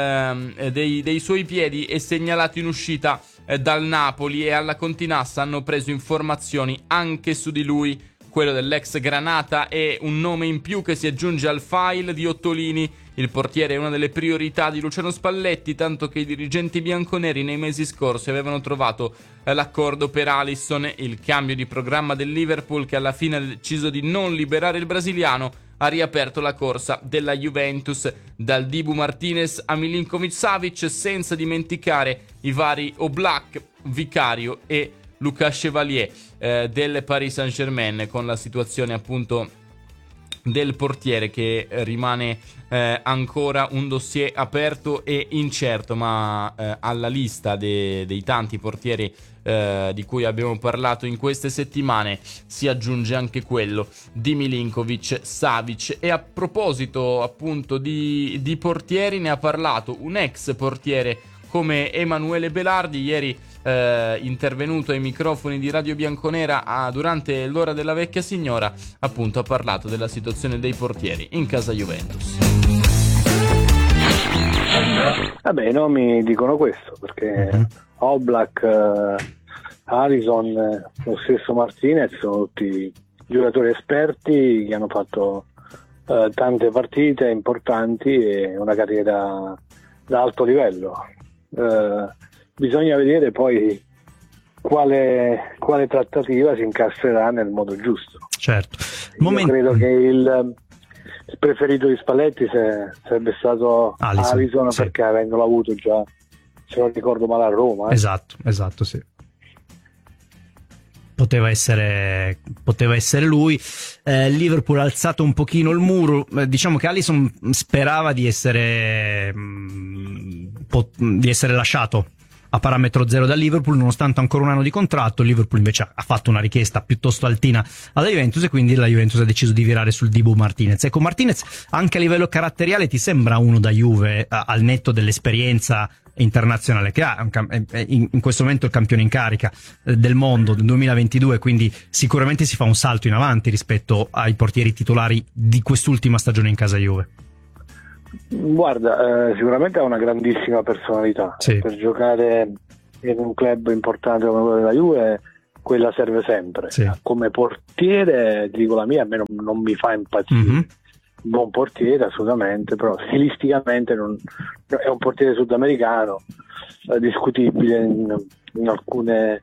E: dei suoi piedi, è segnalato in uscita dal Napoli, e alla Continassa hanno preso informazioni anche su di lui. Quello dell'ex Granata è un nome in più che si aggiunge al file di Ottolini. Il portiere è una delle priorità di Luciano Spalletti, tanto che i dirigenti bianconeri nei mesi scorsi avevano trovato l'accordo per Alisson. Il cambio di programma del Liverpool, che alla fine ha deciso di non liberare il brasiliano, ha riaperto la corsa della Juventus, dal Dibu Martinez a Milinkovic-Savic, senza dimenticare i vari Oblak, Vicario e Lucas Chevalier del Paris Saint-Germain, con la situazione appunto del portiere che rimane ancora un dossier aperto e incerto. Ma alla lista dei tanti portieri di cui abbiamo parlato in queste settimane si aggiunge anche quello di Milinkovic-Savic. E a proposito appunto di portieri, ne ha parlato un ex portiere come Emanuele Belardi, ieri intervenuto ai microfoni di Radio Bianconera durante l'ora della vecchia signora. Appunto ha parlato della situazione dei portieri in casa Juventus.
H: Vabbè, i nomi dicono questo, perché Oblak, Alisson, lo stesso Martinez sono tutti giocatori esperti che hanno fatto tante partite importanti e una carriera da alto livello. Bisogna vedere poi quale trattativa si incastrerà nel modo giusto.
I: Certo.
H: Io credo che il preferito di Spalletti sarebbe stato Alisson, sì, perché avendolo avuto già, se non ricordo male, a Roma.
I: Esatto, sì. Poteva essere lui. Liverpool ha alzato un pochino il muro. Diciamo che Alisson sperava di essere lasciato a parametro zero da Liverpool, nonostante ancora un anno di contratto. Il Liverpool invece ha fatto una richiesta piuttosto altina alla Juventus, e quindi la Juventus ha deciso di virare sul Dibu Martinez. Ecco, Martinez anche a livello caratteriale ti sembra uno da Juve, al netto dell'esperienza internazionale che ha, in questo momento il campione in carica del mondo del 2022, quindi sicuramente si fa un salto in avanti rispetto ai portieri titolari di quest'ultima stagione in casa Juve.
H: Guarda, sicuramente ha una grandissima personalità,
I: sì,
H: per giocare in un club importante come quello della Juve quella serve sempre,
I: sì.
H: Come portiere, dico la mia, a me non mi fa impazzire.
I: Mm-hmm.
H: Buon portiere assolutamente, però stilisticamente è un portiere sudamericano, discutibile in alcune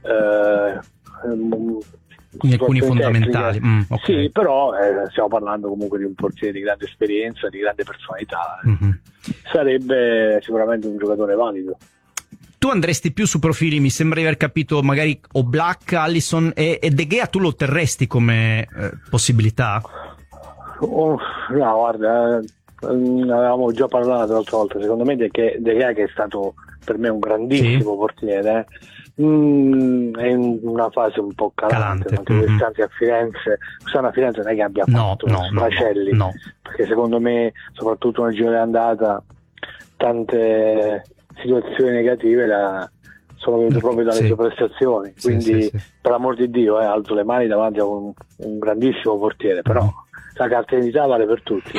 I: in alcuni fondamentali. Okay.
H: Sì, però stiamo parlando comunque di un portiere di grande esperienza, di grande personalità.
I: Mm-hmm.
H: Sarebbe sicuramente un giocatore valido.
I: Tu andresti più su profili, mi sembra di aver capito, magari Oblak, Alisson e De Gea. Tu lo terresti come possibilità?
H: No, guarda, avevamo già parlato l'altra volta. Secondo me De Gea, che è stato per me un grandissimo portiere, è in una fase un po' calante. Quest'anno a Firenze non è che abbia fatto sfracelli,
I: no.
H: Perché secondo me, soprattutto nel giro dell'andata, tante situazioni negative sono venute proprio dalle sue prestazioni. Quindi, sì. Per l'amor di Dio, alzo le mani davanti a un grandissimo portiere, però la carta vale per tutti.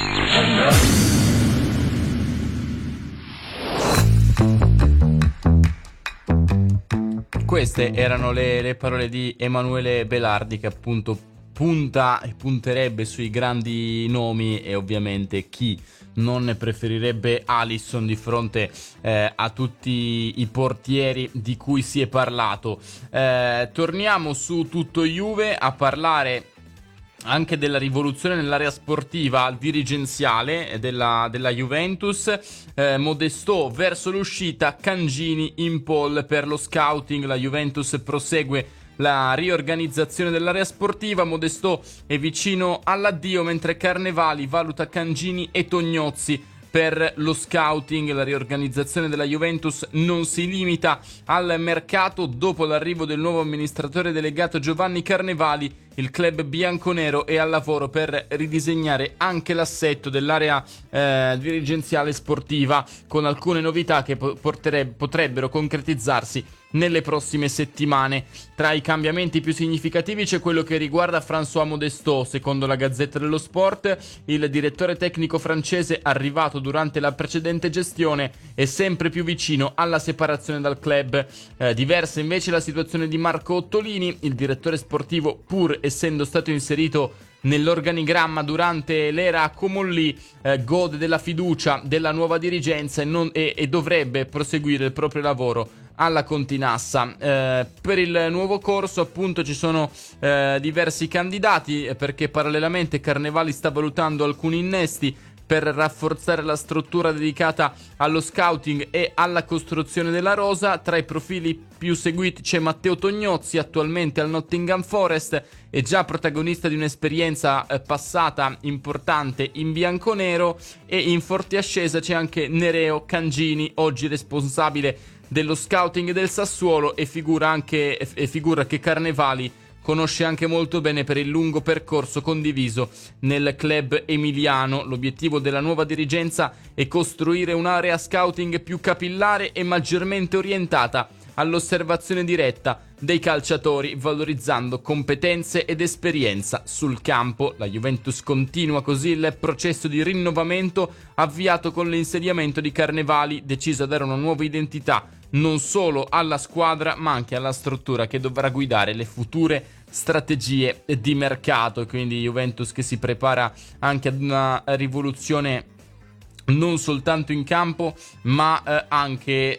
E: Queste erano le parole di Emanuele Belardi, che appunto punta e punterebbe sui grandi nomi, e ovviamente chi non ne preferirebbe Alisson di fronte a tutti i portieri di cui si è parlato. Torniamo su Tutto Juve a parlare anche della rivoluzione nell'area sportiva dirigenziale della Juventus. Modestò verso l'uscita, Cangini in pole per lo scouting. La Juventus prosegue la riorganizzazione dell'area sportiva. Modestò è vicino all'addio, mentre Carnevali valuta Cangini e Tognozzi per lo scouting. La riorganizzazione della Juventus non si limita al mercato. Dopo l'arrivo del nuovo amministratore delegato Giovanni Carnevali, il club bianconero è al lavoro per ridisegnare anche l'assetto dell'area dirigenziale sportiva, con alcune novità che potrebbero concretizzarsi nelle prossime settimane. Tra i cambiamenti più significativi c'è quello che riguarda François Modestò. Secondo la Gazzetta dello Sport, il direttore tecnico francese, arrivato durante la precedente gestione, è sempre più vicino alla separazione dal club. Diversa invece la situazione di Marco Ottolini. Il direttore sportivo, pur essendo stato inserito nell'organigramma durante l'era Comolli, gode della fiducia della nuova dirigenza e dovrebbe proseguire il proprio lavoro alla Continassa. Per il nuovo corso appunto ci sono diversi candidati, perché parallelamente Carnevali sta valutando alcuni innesti per rafforzare la struttura dedicata allo scouting e alla costruzione della rosa. Tra i profili più seguiti c'è Matteo Tognozzi, attualmente al Nottingham Forest e già protagonista di un'esperienza passata importante in bianconero, e in forte ascesa c'è anche Nereo Cangini, oggi responsabile dello scouting del Sassuolo, e figura che Carnevali conosce anche molto bene per il lungo percorso condiviso nel club emiliano. L'obiettivo della nuova dirigenza è costruire un'area scouting più capillare e maggiormente orientata all'osservazione diretta dei calciatori, valorizzando competenze ed esperienza sul campo. La Juventus continua così il processo di rinnovamento avviato con l'insediamento di Carnevali, deciso a dare una nuova identità non solo alla squadra ma anche alla struttura che dovrà guidare le future strategie di mercato. Quindi Juventus che si prepara anche ad una rivoluzione non soltanto in campo ma anche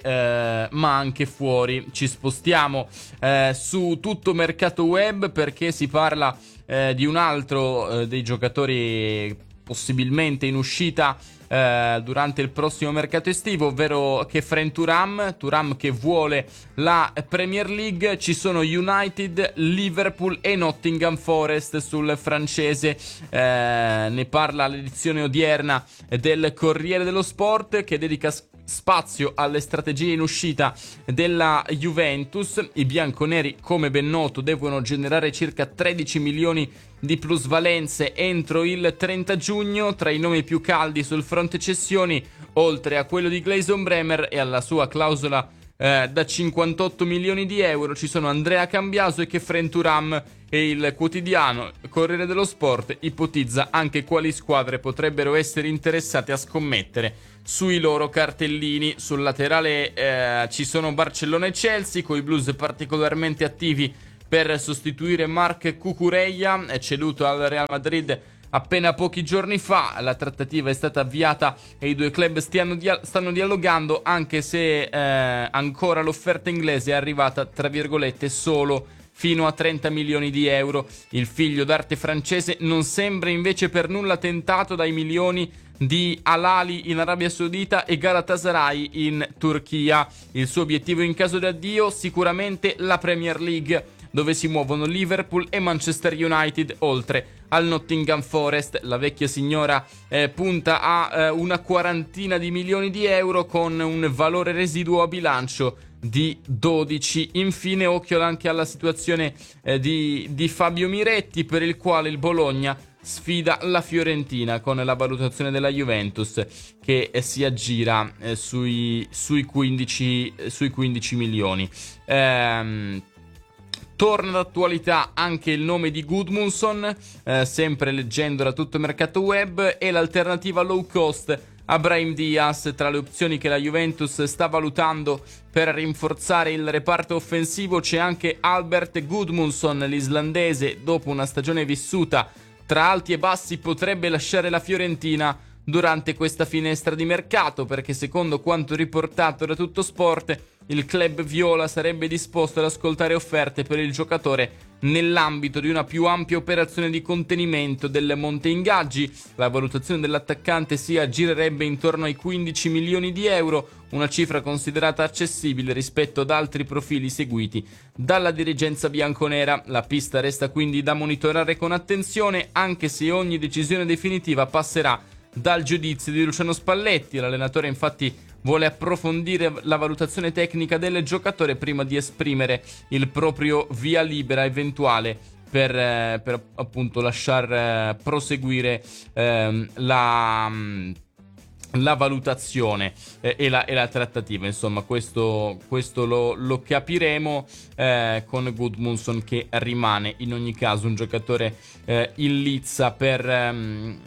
E: fuori. Ci spostiamo su tutto mercato web, perché si parla di un altro dei giocatori possibilmente in uscita durante il prossimo mercato estivo, ovvero Khéphren Thuram che vuole la Premier League. Ci sono United, Liverpool e Nottingham Forest sul francese. Ne parla l'edizione odierna del Corriere dello Sport, che dedica spazio alle strategie in uscita della Juventus. I bianconeri, come ben noto, devono generare circa 13 milioni di plusvalenze entro il 30 giugno. Tra i nomi più caldi sul fronte cessioni, oltre a quello di Gleison Bremer e alla sua clausola da 58 milioni di euro, ci sono Andrea Cambiaso e Khéphren Thuram, e il quotidiano Corriere dello Sport ipotizza anche quali squadre potrebbero essere interessate a scommettere sui loro cartellini. Sul laterale ci sono Barcellona e Chelsea, coi blues particolarmente attivi per sostituire Marc Cucurella, ceduto al Real Madrid appena pochi giorni fa. La trattativa è stata avviata e i due club stanno dialogando, anche se ancora l'offerta inglese è arrivata, tra virgolette, solo fino a 30 milioni di euro. Il figlio d'arte francese non sembra invece per nulla tentato dai milioni di Al-Ahly in Arabia Saudita e Galatasaray in Turchia. Il suo obiettivo in caso di addio sicuramente la Premier League, dove si muovono Liverpool e Manchester United, oltre al Nottingham Forest. La vecchia signora punta a una quarantina di milioni di euro, con un valore residuo a bilancio di 12. Infine occhio anche alla situazione di Fabio Miretti, per il quale il Bologna sfida la Fiorentina, con la valutazione della Juventus che si aggira sui 15 milioni. Torna d'attualità anche il nome di Gudmundsson, sempre leggendo da tutto mercato web, e l'alternativa low cost a Brahim Diaz. Tra le opzioni che la Juventus sta valutando per rinforzare il reparto offensivo c'è anche Albert Gudmundsson. L'islandese, dopo una stagione vissuta tra alti e bassi, potrebbe lasciare la Fiorentina durante questa finestra di mercato, perché secondo quanto riportato da Tutto Sport il club viola sarebbe disposto ad ascoltare offerte per il giocatore nell'ambito di una più ampia operazione di contenimento del monte ingaggi. La valutazione dell'attaccante si aggirerebbe intorno ai 15 milioni di euro, una cifra considerata accessibile rispetto ad altri profili seguiti dalla dirigenza bianconera. La pista resta quindi da monitorare con attenzione, anche se ogni decisione definitiva passerà dal giudizio di Luciano Spalletti. L'allenatore infatti vuole approfondire la valutazione tecnica del giocatore prima di esprimere il proprio via libera eventuale per appunto lasciar proseguire la valutazione e la trattativa. Insomma, questo lo capiremo con Gudmundsson, che rimane in ogni caso un giocatore in lizza per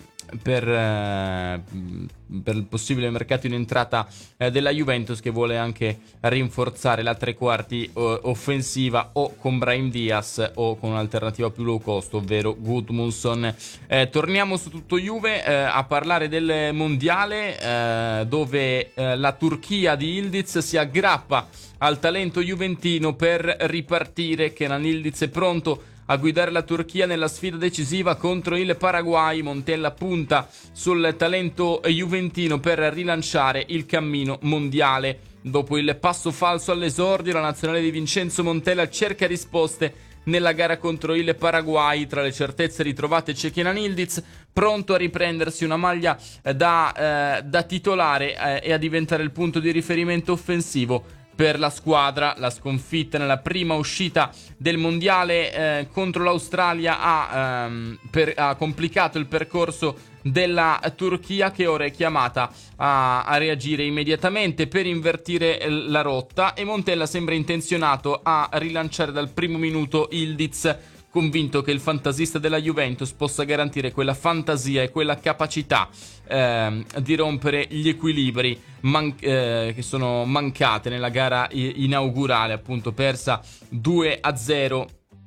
E: il possibile mercato in entrata della Juventus, che vuole anche rinforzare la tre quarti offensiva, o con Brahim Diaz o con un'alternativa più low cost, ovvero Gudmundsson. Torniamo su tutto Juve a parlare del mondiale, dove la Turchia di Yildiz si aggrappa al talento juventino per ripartire. Kenan Yildiz è pronto a guidare la Turchia nella sfida decisiva contro il Paraguay. Montella punta sul talento juventino per rilanciare il cammino mondiale. Dopo il passo falso all'esordio, la nazionale di Vincenzo Montella cerca risposte nella gara contro il Paraguay. Tra le certezze ritrovate c'è Kenan Yildiz, pronto a riprendersi una maglia da titolare e a diventare il punto di riferimento offensivo per la squadra. La sconfitta nella prima uscita del mondiale contro l'Australia ha complicato il percorso della Turchia, che ora è chiamata a reagire immediatamente per invertire la rotta, e Montella sembra intenzionato a rilanciare dal primo minuto Yildiz, convinto che il fantasista della Juventus possa garantire quella fantasia e quella capacità di rompere gli equilibri che sono mancate nella gara inaugurale, appunto persa 2-0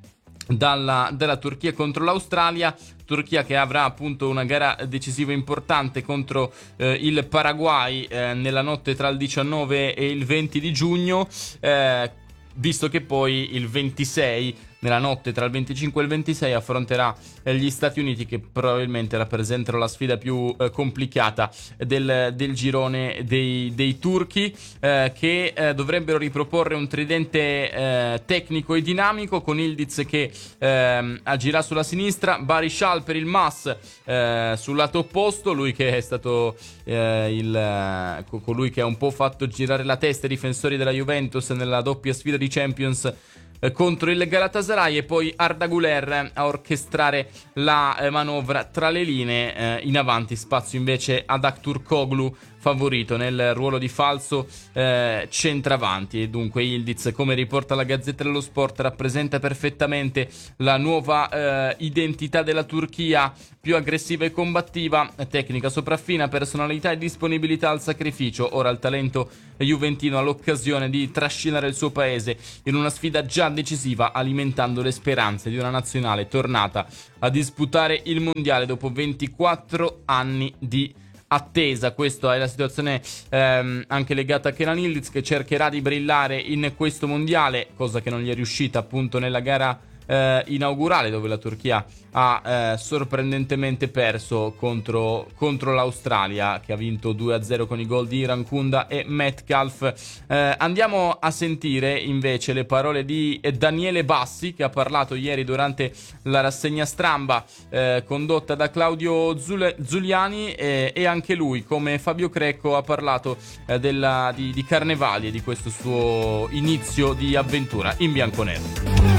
E: dalla Turchia contro l'Australia. Turchia che avrà appunto una gara decisiva importante contro il Paraguay nella notte tra il 19 e il 20 di giugno, visto che poi il 26, nella notte tra il 25 e il 26, affronterà gli Stati Uniti, che probabilmente rappresentano la sfida più complicata del girone dei turchi, che dovrebbero riproporre un tridente tecnico e dinamico, con Ildiz che agirà sulla sinistra, Barishal per il Mas sul lato opposto, lui che è stato colui che ha un po' fatto girare la testa ai difensori della Juventus nella doppia sfida di Champions contro il Galatasaray, e poi Arda Güler a orchestrare la manovra tra le linee. In avanti spazio invece ad Aktürkoğlu, favorito nel ruolo di falso centravanti. E dunque Ildiz, come riporta la Gazzetta dello Sport, rappresenta perfettamente la nuova identità della Turchia, più aggressiva e combattiva, tecnica sopraffina, personalità e disponibilità al sacrificio. Ora il talento juventino ha l'occasione di trascinare il suo paese in una sfida già decisiva, alimentando le speranze di una nazionale tornata a disputare il mondiale dopo 24 anni di attesa. Questa è la situazione anche legata a Kenan Ildiz, che cercherà di brillare in questo mondiale, cosa che non gli è riuscita appunto nella gara inaugurale, dove la Turchia ha sorprendentemente perso contro l'Australia, che ha vinto 2-0 con i gol di Irankunda e Metcalf. Andiamo a sentire invece le parole di Daniele Bassi, che ha parlato ieri durante la rassegna stampa condotta da Claudio Zuliani, e anche lui, come Fabio Crecco, ha parlato di Carnevali e di questo suo inizio di avventura in bianconero.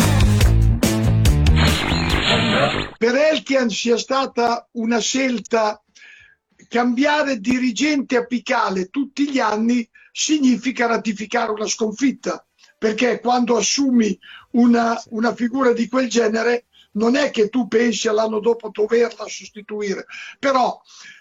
J: Per Elkian sia stata una scelta. Cambiare dirigente apicale tutti gli anni significa ratificare una sconfitta, perché quando assumi una figura di quel genere non è che tu pensi all'anno dopo doverla sostituire, però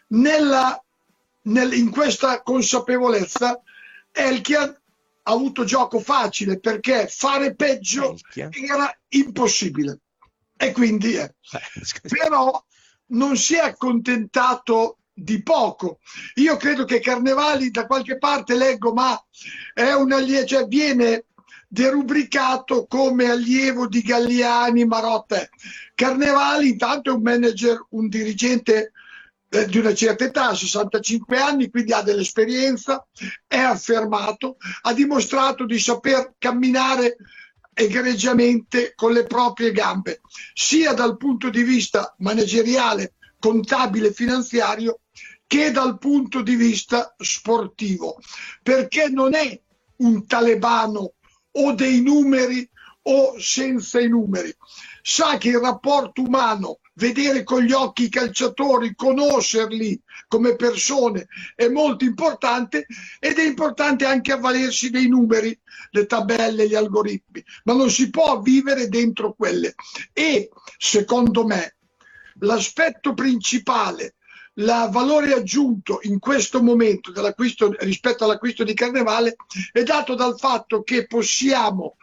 J: in questa consapevolezza Elkian ha avuto gioco facile, perché fare peggio era impossibile. E quindi però non si è accontentato di poco. Io credo che Carnevali, da qualche parte leggo, ma è cioè viene derubricato come allievo di Galliani, Marotta. Carnevali intanto è un manager, un dirigente di una certa età, 65 anni, quindi ha dell'esperienza, è affermato, ha dimostrato di saper camminare egregiamente con le proprie gambe, sia dal punto di vista manageriale, contabile e finanziario, che dal punto di vista sportivo, perché non è un talebano o dei numeri o senza i numeri. Sa che il rapporto umano, vedere con gli occhi i calciatori, conoscerli come persone, è molto importante, ed è importante anche avvalersi dei numeri, le tabelle, gli algoritmi, ma non si può vivere dentro quelle. E secondo me l'aspetto principale, il valore aggiunto in questo momento dell'acquisto rispetto all'acquisto di Carnevale, è dato dal fatto che possiamo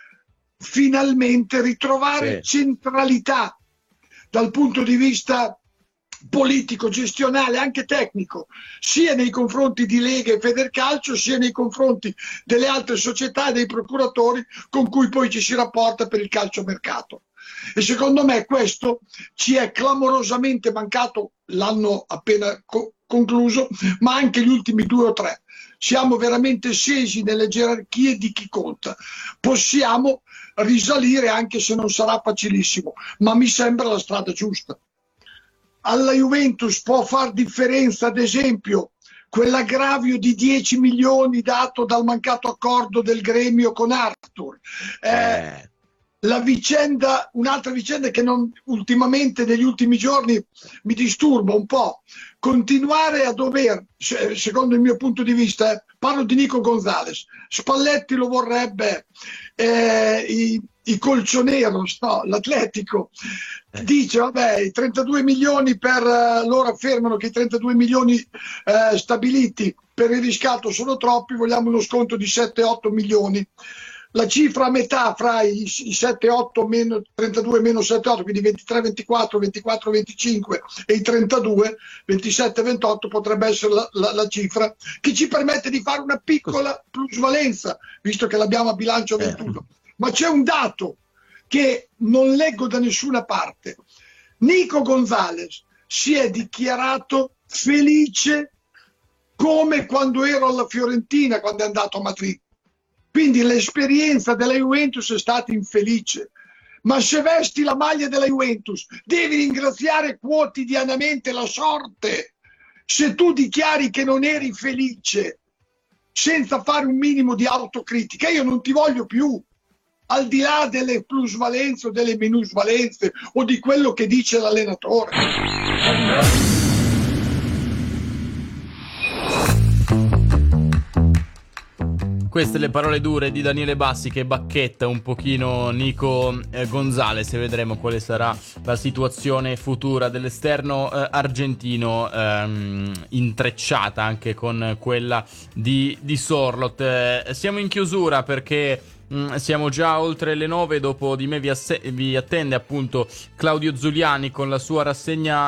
J: finalmente ritrovare centralità dal punto di vista politico, gestionale, anche tecnico, sia nei confronti di Lega e Federcalcio, sia nei confronti delle altre società e dei procuratori con cui poi ci si rapporta per il calciomercato. E secondo me questo ci è clamorosamente mancato l'anno appena concluso, ma anche gli ultimi 2 o 3. Siamo veramente scesi nelle gerarchie di chi conta. Possiamo risalire, anche se non sarà facilissimo, ma mi sembra la strada giusta. Alla Juventus può far differenza, ad esempio, quell'aggravio di 10 milioni dato dal mancato accordo del gremio con Arthur. La vicenda, un'altra vicenda che ultimamente, negli ultimi giorni, mi disturba un po'. Continuare a dover, secondo il mio punto di vista, parlo di Nico Gonzalez, Spalletti lo vorrebbe, i Colchoneros, no, l'Atletico, dice vabbè, i 32 milioni loro affermano che i 32 milioni stabiliti per il riscatto sono troppi, vogliamo uno sconto di 7-8 milioni. la cifra a metà fra i 7-8 meno 32 meno 7-8, quindi 23-24, 24-25 e i 32, 27-28 potrebbe essere la cifra che ci permette di fare una piccola plusvalenza, visto che l'abbiamo a bilancio 21. Ma c'è un dato che non leggo da nessuna parte. Nico Gonzalez si è dichiarato felice come quando ero alla Fiorentina, quando è andato a Madrid. Quindi l'esperienza della Juventus è stata infelice. Ma se vesti la maglia della Juventus devi ringraziare quotidianamente la sorte. Se tu dichiari che non eri felice senza fare un minimo di autocritica, io non ti voglio più, al di là delle plusvalenze o delle minusvalenze o di quello che dice l'allenatore.
E: Queste le parole dure di Daniele Bassi, che bacchetta un pochino Nico Gonzalez, e vedremo quale sarà la situazione futura dell'esterno argentino, intrecciata anche con quella di Sorloth. Siamo in chiusura perché siamo già oltre le 9. Dopo di me vi attende appunto Claudio Zuliani con la sua rassegna